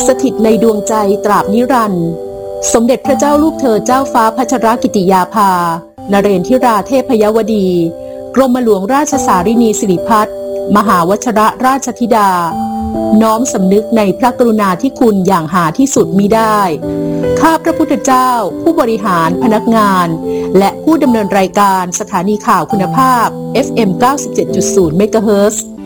สถิตในดวงใจตราบนิรันดร์สมเด็จพระเจ้าลูกเธอเจ้าฟ้าพัชรกิติยาภานเรนทิราเทพยวดี กรมหลวงราชสารินีสิริพัฒน์มหาวชรราชธิดาน้อมสำนึกในพระกรุณาธิคุณอย่างหาที่สุดมิได้ข้าพระพุทธเจ้าผู้บริหารพนักงานและผู้ดำเนินรายการสถานีข่าวคุณภาพ FM 97.0 เมกะเฮิรตซ์